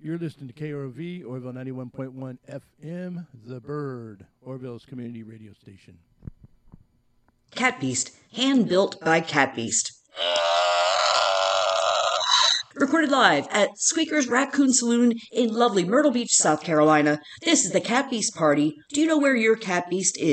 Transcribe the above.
You're listening to KROV, Orville 91.1 FM, The Bird, Orville's community radio station. Cat Beast, hand-built by Cat Beast. Recorded live at Squeaker's Raccoon Saloon in lovely Myrtle Beach, South Carolina. This is the Cat Beast Party. Do you know where your Cat Beast is?